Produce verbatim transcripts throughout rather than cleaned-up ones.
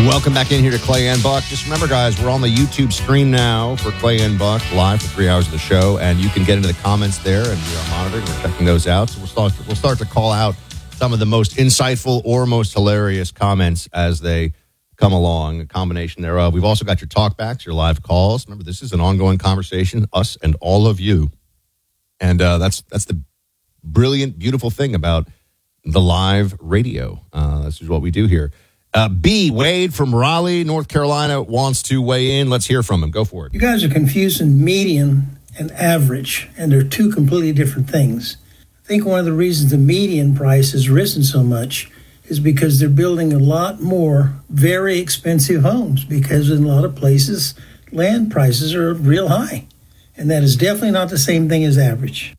Welcome back in here to Clay and Buck. Just remember, guys, we're on the YouTube stream now for Clay and Buck live for three hours of the show, and you can get into the comments there, and we are monitoring. We're checking those out. So we'll start. We'll start to call out some of the most insightful or most hilarious comments as they come along. A combination thereof. We've also got your talkbacks, your live calls. Remember, this is an ongoing conversation, us and all of you, and uh, that's that's the brilliant, beautiful thing about the live radio. Uh, this is what we do here. Uh, B, Wade from Raleigh, North Carolina, wants to weigh in. Let's hear from him. Go for it. You guys are confusing median and average, and they're two completely different things. I think one of the reasons the median price has risen so much is because they're building a lot more very expensive homes, because in a lot of places, land prices are real high. And that is definitely not the same thing as average.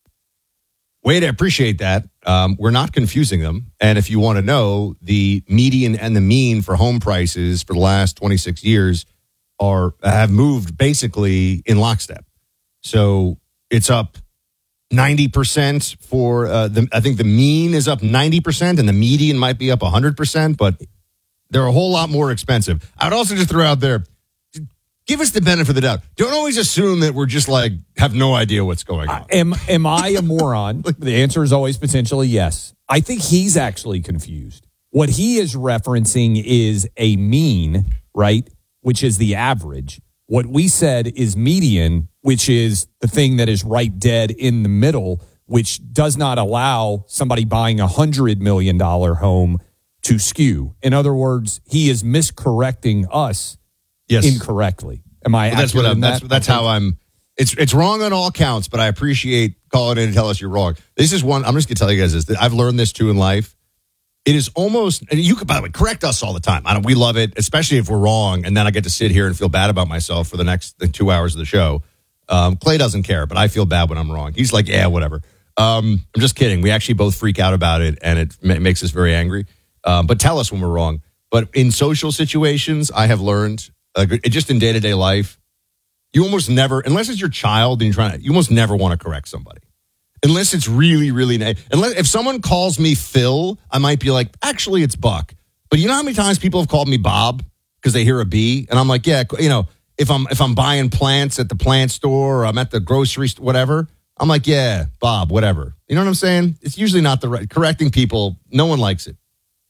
Wade, I appreciate that. Um, we're not confusing them. And if you want to know, the median and the mean for home prices for the last twenty-six years are have moved basically in lockstep. So it's up ninety percent for uh, the, I think the mean is up ninety percent and the median might be up one hundred percent, but they're a whole lot more expensive. I would also just throw out there, give us the benefit of the doubt. Don't always assume that we're just like, have no idea what's going on. Uh, am, am I a moron? The answer is always potentially yes. I think he's actually confused. What he is referencing is a mean, right, which is the average. What we said is median, which is the thing that is right dead in the middle, which does not allow somebody buying a one hundred million dollars home to skew. In other words, he is miscorrecting us. Yes. Incorrectly. Am I? Well, that's what I'm. That's that? that's how I'm. It's it's wrong on all counts, but I appreciate calling in and tell us you're wrong. This is one. I'm just gonna tell you guys this. I've learned this too in life. It is almost. And you could, by the way, correct us all the time. I don't. We love it, especially if we're wrong, and then I get to sit here and feel bad about myself for the next the two hours of the show. Um, Clay doesn't care, but I feel bad when I'm wrong. He's like, yeah, whatever. Um, I'm just kidding. We actually both freak out about it, and it ma- makes us very angry. Um, but tell us when we're wrong. But in social situations, I have learned. Uh, just in day-to-day life, you almost never, unless it's your child and you're trying to, you almost never want to correct somebody. Unless it's really, really, unless, if someone calls me Phil, I might be like, actually, it's Buck. But you know how many times people have called me Bob because they hear a B? And I'm like, yeah, you know, if I'm if I'm buying plants at the plant store or I'm at the grocery store, whatever, I'm like, yeah, Bob, whatever. You know what I'm saying? It's usually not the right, correcting people, no one likes it.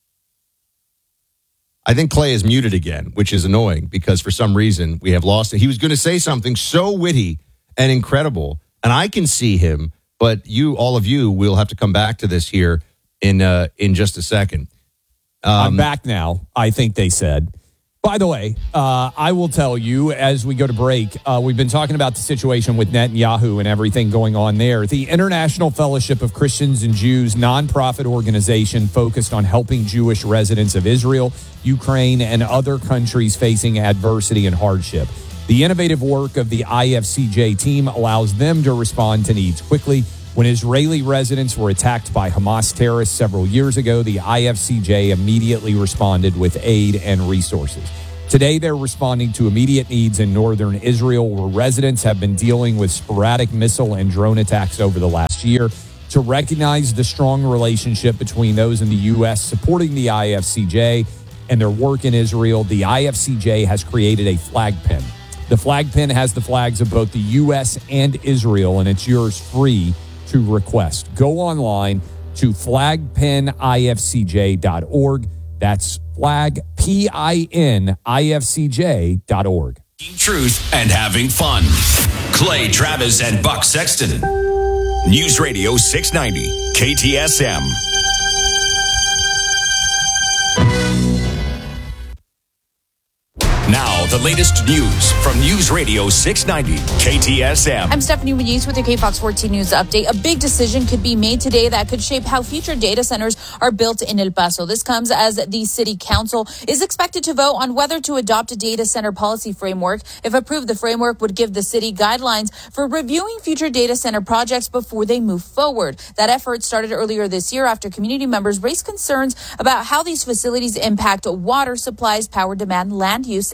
I think Clay is muted again, which is annoying because for some reason we have lost it. He was going to say something so witty and incredible, and I can see him, but you, all of you, will have to come back to this here in uh, in just a second. Um, I'm back now, I think they said. By the way, uh, I will tell you as we go to break, uh, we've been talking about the situation with Netanyahu and everything going on there. The International Fellowship of Christians and Jews, nonprofit organization focused on helping Jewish residents of Israel, Ukraine, and other countries facing adversity and hardship. The innovative work of the I F C J team allows them to respond to needs quickly. When Israeli residents were attacked by Hamas terrorists several years ago, the I F C J immediately responded with aid and resources. Today, they're responding to immediate needs in northern Israel, where residents have been dealing with sporadic missile and drone attacks over the last year. To recognize the strong relationship between those in the U S supporting the I F C J and their work in Israel, the I F C J has created a flag pin. The flag pin has the flags of both the U S and Israel, and it's yours free to request. Go online to flag pin I F C J dot org. That's flag P I N I F C J dot org. Truth and having fun. Clay Travis and Buck Sexton. News Radio six ninety K T S M. Now, the latest news from News Radio six ninety K T S M. I'm Stephanie Muniz with your K Fox fourteen News update. A big decision could be made today that could shape how future data centers are built in El Paso. This comes as the city council is expected to vote on whether to adopt a data center policy framework. If approved, the framework would give the city guidelines for reviewing future data center projects before they move forward. That effort started earlier this year after community members raised concerns about how these facilities impact water supplies, power demand, land use, and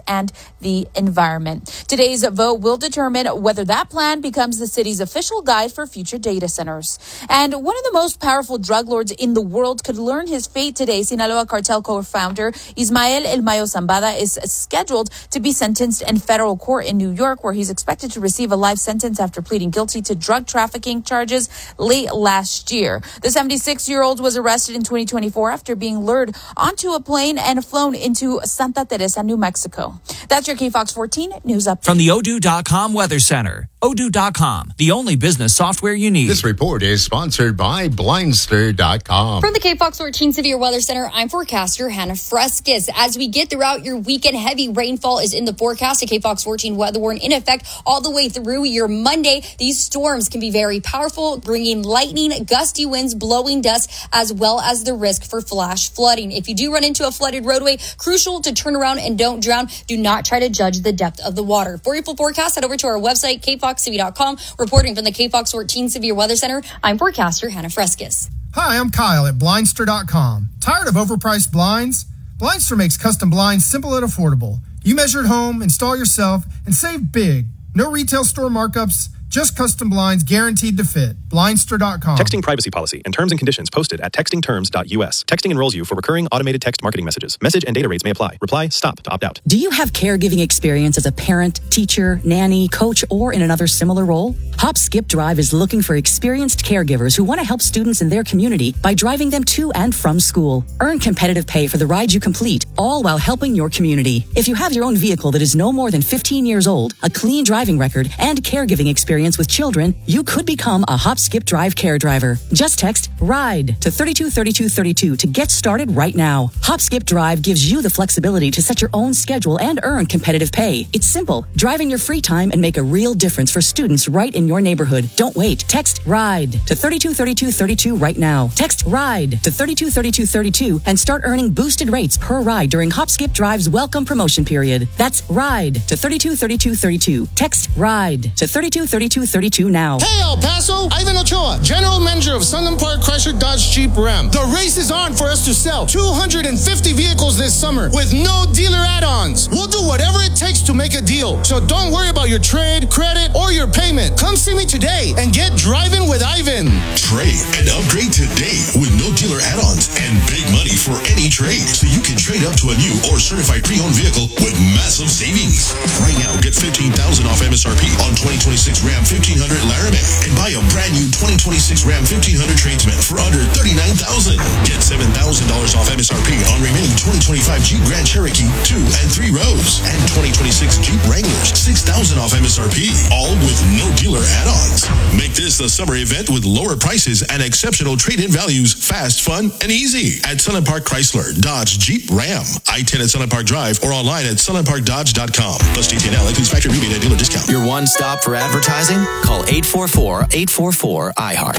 the environment. Today's vote will determine whether that plan becomes the city's official guide for future data centers. And one of the most powerful drug lords in the world could learn his fate today. Sinaloa cartel co-founder Ismael El Mayo Zambada is scheduled to be sentenced in federal court in New York, where he's expected to receive a life sentence after pleading guilty to drug trafficking charges late last year. The seventy-six-year-old was arrested in twenty twenty-four after being lured onto a plane and flown into Santa Teresa, New Mexico. That's your K Fox fourteen News Update. From the Odoo dot com Weather Center. Odoo dot com, the only business software you need. This report is sponsored by Blindster dot com. From the K Fox fourteen Severe Weather Center, I'm forecaster Hannah Frescus. As we get throughout your weekend, heavy rainfall is in the forecast. A K Fox fourteen weather warning in effect all the way through your Monday. These storms can be very powerful, bringing lightning, gusty winds, blowing dust, as well as the risk for flash flooding. If you do run into a flooded roadway, crucial to turn around and don't drown. Do not try to judge the depth of the water. For your full forecast, head over to our website, K Fox T V dot com. Reporting from the K Fox fourteen Severe Weather Center, I'm forecaster Hannah Frescus. Hi, I'm Kyle at Blindster dot com. Tired of overpriced blinds? Blindster makes custom blinds simple and affordable. You measure at home, install yourself, and save big. No retail store markups, just custom blinds guaranteed to fit. Blindster dot com. Texting privacy policy and terms and conditions posted at texting terms dot U S. Texting enrolls you for recurring automated text marketing messages. Message and data rates may apply. Reply STOP to opt out. Do you have caregiving experience as a parent, teacher, nanny, coach, or in another similar role? Hop Skip Drive is looking for experienced caregivers who want to help students in their community by driving them to and from school. Earn competitive pay for the rides you complete, all while helping your community. If you have your own vehicle that is no more than fifteen years old, a clean driving record, and caregiving experience with children, you could become a Hop Skip Drive care driver. Just text RIDE to three two three two three two to get started right now. Hop Skip Drive gives you the flexibility to set your own schedule and earn competitive pay. It's simple. Drive in your free time and make a real difference for students right in your neighborhood. Don't wait. Text RIDE to three two three two three two right now. Text RIDE to three two three two three two and start earning boosted rates per ride during Hop Skip Drive's welcome promotion period. That's RIDE to three two three two three two. Text RIDE to three two three two three two now. Hey, El Paso, Ivan Ochoa, General Manager of Sunland Park Chrysler Dodge Jeep Ram. The race is on for us to sell two hundred fifty vehicles this summer with no dealer add-ons. We'll do whatever it takes to make a deal. So don't worry about your trade, credit, or your payment. Come see me today and get driving with Ivan. Trade and upgrade today with no dealer add-ons and big money for any trade. So you can trade up to a new or certified pre-owned vehicle with massive savings. Right now, get fifteen thousand dollars off M S R P on twenty twenty-six Ram fifteen hundred Laramie and buy a brand new twenty twenty-six Ram fifteen hundred Tradesman for under thirty-nine thousand dollars. Get seven thousand dollars off M S R P on remaining twenty twenty-five Jeep Grand Cherokee two and three rows and twenty twenty-six Jeep Wranglers six thousand dollars off M S R P, all with no dealer add-ons. Make this the summer event with lower prices and exceptional trade-in values, fast, fun, and easy at Sunland Park Chrysler, Dodge, Jeep, Ram, I ten at Sunland Park Drive, or online at sunland park dodge dot com. Plus T T N L includes factory rebate and dealer discount. Your one stop for advertising? Call eight four four, eight four four, I heart.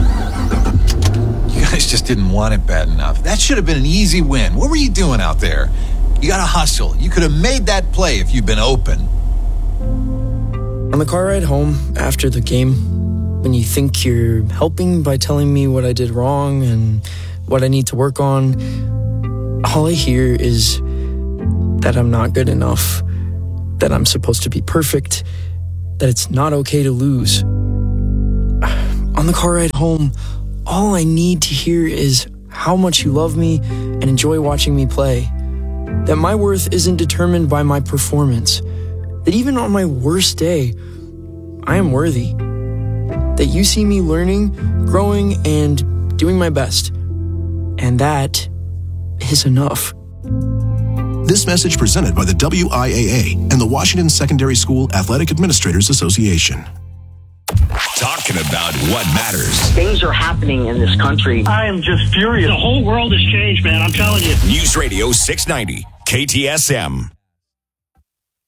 You guys just didn't want it bad enough. That should have been an easy win. What were you doing out there? You got to hustle. You could have made that play if you'd been open. On the car ride home after the game, when you think you're helping by telling me what I did wrong and what I need to work on, all I hear is that I'm not good enough, that I'm supposed to be perfect, that it's not okay to lose. On the car ride home, all I need to hear is how much you love me and enjoy watching me play, that my worth isn't determined by my performance, that even on my worst day, I am worthy, that you see me learning, growing, and doing my best. And that is enough. This message presented by the W I A A and the Washington Secondary School Athletic Administrators Association. Talking about what matters. Things are happening in this country. I am just furious. The whole world has changed, man. I'm telling you. News Radio six ninety, K T S M.